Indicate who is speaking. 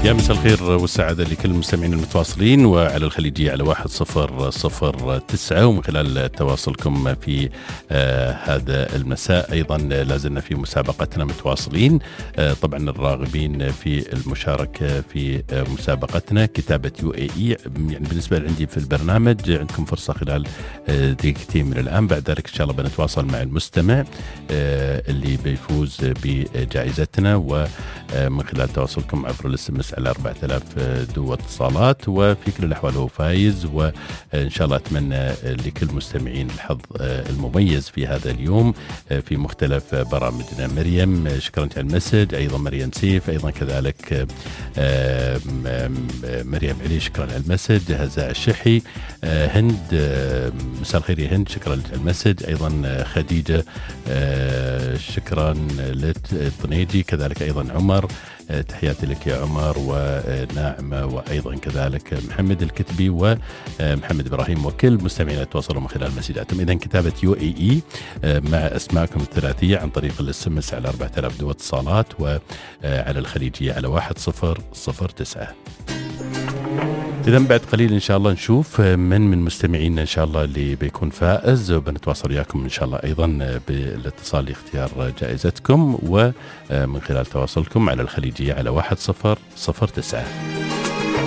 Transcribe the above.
Speaker 1: يا مساء الخير والسعادة لكل المستمعين المتواصلين وعلى الخليجية على 1009 ومن خلال تواصلكم في هذا المساء. أيضا لازلنا في مسابقتنا متواصلين. طبعا الراغبين في المشاركة في مسابقتنا كتابة UAE، يعني بالنسبة عندي في البرنامج عندكم فرصة خلال دقيقتين من الآن. بعد ذلك إن شاء الله بنتواصل مع المستمع اللي بيفوز بجائزتنا، ومن خلال تواصلكم عبر الSMS على 4000 دو اتصالات، وفي كل الأحوال هو فايز. وإن شاء الله أتمنى لكل مستمعين الحظ المميز في هذا اليوم في مختلف برامجنا. مريم شكرا على المسج، أيضا مريم سيف، أيضا كذلك مريم علي شكرا على المسج، هزاع الشحي، هند مساء الخير يا هند شكرا على المسج، أيضا خديجة شكرا للطنيجي، كذلك أيضا عمر تحياتي لك يا عمر، وناعمة، وأيضا كذلك محمد الكتبي ومحمد إبراهيم، وكل مستمعين يتواصلوا من خلال مسجاتهم. إذن كتابة UAE مع أسماءكم الثلاثية عن طريق الSMS على 4000 دو اتصالات، وعلى الخليجية على 1009. إذن بعد قليل إن شاء الله نشوف من مستمعينا إن شاء الله اللي بيكون فائز، وبنتواصل وياكم إن شاء الله أيضا بالاتصال لاختيار جائزتكم، ومن خلال تواصلكم على الخليجية على 1009.